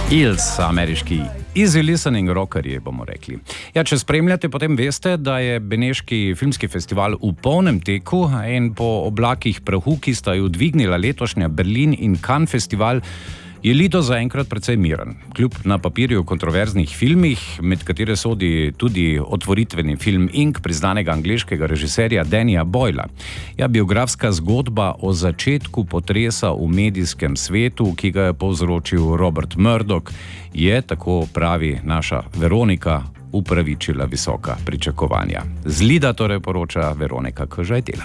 Eels, ameriški easy listening rockerji, bomo rekli. Ja, če spremljate, potem veste, da je beneški filmski festival v polnem teku in po oblakih prahu, ki sta ju dvignila letošnja Berlin in Cannes festival, je Lido zaenkrat precej miren. Kljub na papirju kontroverznih filmih, med katere sodi tudi otvoritveni film Ink priznanega angleškega režiserja Dannyja Boyla. Ja, biografska zgodba o začetku potresa v medijskem svetu, ki ga je povzročil Robert Murdoch, je, tako pravi naša Veronika, upravičila visoka pričakovanja. Z Lida torej poroča Veronika Kožajtela.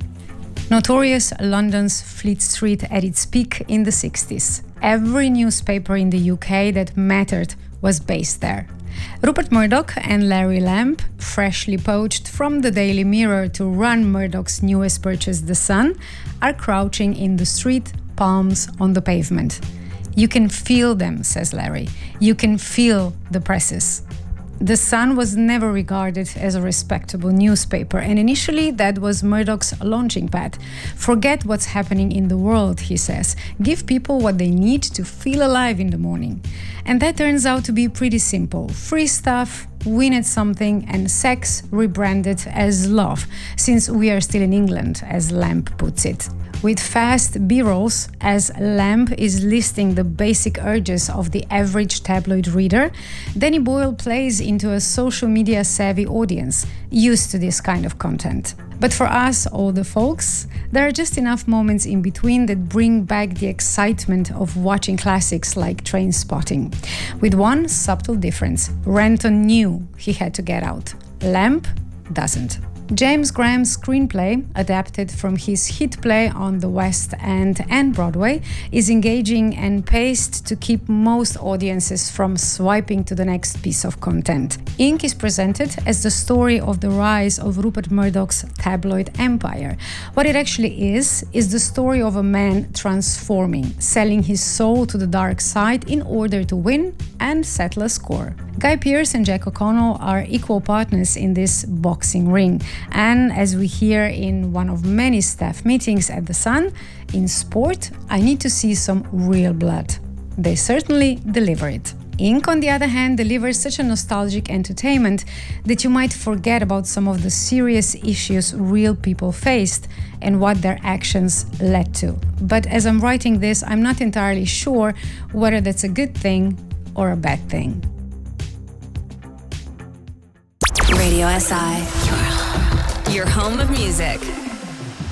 Notorious London's Fleet Street at its peak in the 60s. Every newspaper in the UK that mattered was based there. Rupert Murdoch and Larry Lamb, freshly poached from the Daily Mirror to run Murdoch's newest purchase, The Sun, are crouching in the street, palms on the pavement. You can feel them, says Larry. You can feel the presses. The Sun was never regarded as a respectable newspaper, and initially that was Murdoch's launching pad. Forget what's happening in the world, he says. Give people what they need to feel alive in the morning. And that turns out to be pretty simple. Free stuff, win at something, and sex rebranded as love, since we are still in England, as Lamb puts it. With fast B-rolls, as Lamb is listing the basic urges of the average tabloid reader, Danny Boyle plays into a social media savvy audience, used to this kind of content. But for us, older folks, there are just enough moments in between that bring back the excitement of watching classics like Trainspotting. With one subtle difference: Renton knew he had to get out. Lamb doesn't. James Graham's screenplay, adapted from his hit play on the West End and Broadway, is engaging and paced to keep most audiences from swiping to the next piece of content. Ink is presented as the story of the rise of Rupert Murdoch's tabloid empire. What it actually is the story of a man transforming, selling his soul to the dark side in order to win and settle a score. Guy Pearce and Jack O'Connell are equal partners in this boxing ring. And as we hear in one of many staff meetings at The Sun, in sport, I need to see some real blood. They certainly deliver it. Ink, on the other hand, delivers such a nostalgic entertainment that you might forget about some of the serious issues real people faced and what their actions led to. But as I'm writing this, I'm not entirely sure whether that's a good thing or a bad thing. Radio SI, your home of music.